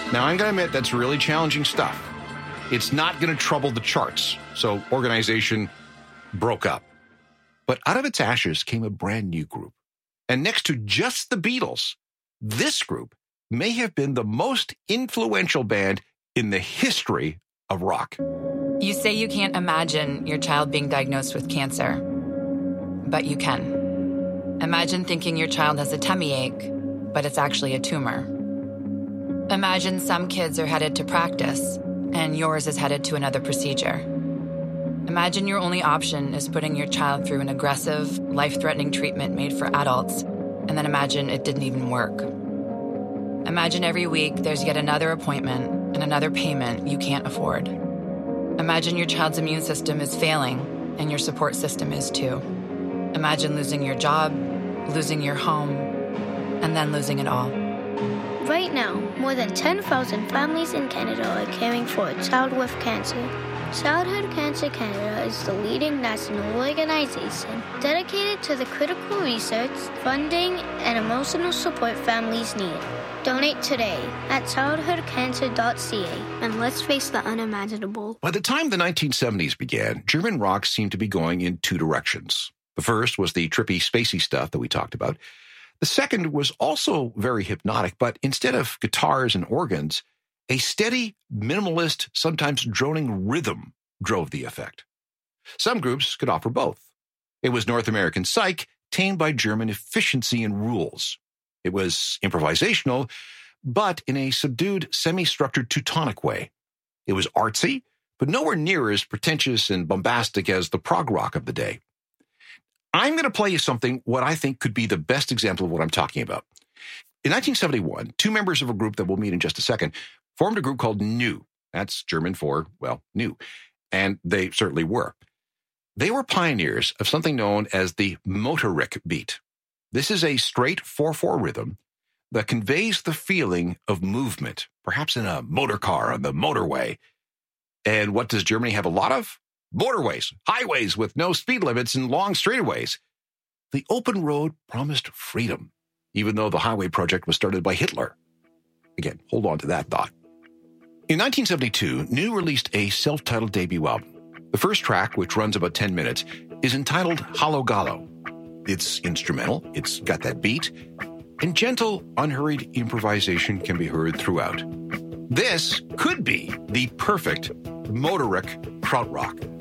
Now, I'm going to admit that's really challenging stuff. It's not going to trouble the charts, so organization broke up. But out of its ashes came a brand new group. And next to just the Beatles, this group may have been the most influential band in the history of rock. You say you can't imagine your child being diagnosed with cancer, but you can. Imagine thinking your child has a tummy ache, but it's actually a tumor. Imagine some kids are headed to practice, and yours is headed to another procedure. Imagine your only option is putting your child through an aggressive, life-threatening treatment made for adults, and then imagine it didn't even work. Imagine every week there's yet another appointment and another payment you can't afford. Imagine your child's immune system is failing, and your support system is too. Imagine losing your job, losing your home, and then losing it all. Right now, more than 10,000 families in Canada are caring for a child with cancer. Childhood Cancer Canada is the leading national organization dedicated to the critical research, funding, and emotional support families need. Donate today at childhoodcancer.ca and let's face the unimaginable. By the time the 1970s began, German rock seemed to be going in two directions. The first was the trippy, spacey stuff that we talked about. The second was also very hypnotic, but instead of guitars and organs, a steady, minimalist, sometimes droning rhythm drove the effect. Some groups could offer both. It was North American psych, tamed by German efficiency and rules. It was improvisational, but in a subdued, semi-structured Teutonic way. It was artsy, but nowhere near as pretentious and bombastic as the prog rock of the day. I'm going to play you something what I think could be the best example of what I'm talking about. In 1971, two members of a group that we'll meet in just a second formed a group called New. That's German for, well, new. And they certainly were. They were pioneers of something known as the Motorik beat. This is a straight 4/4 rhythm that conveys the feeling of movement, perhaps in a motor car on the motorway. And what does Germany have a lot of? Motorways, highways with no speed limits and long straightaways. The open road promised freedom, even though the highway project was started by Hitler. Again, hold on to that thought. In 1972, New released a self-titled debut album. The first track, which runs about 10 minutes, is entitled Hallo Gallo. It's instrumental, it's got that beat, and gentle, unhurried improvisation can be heard throughout. This could be the perfect Motorik krautrock.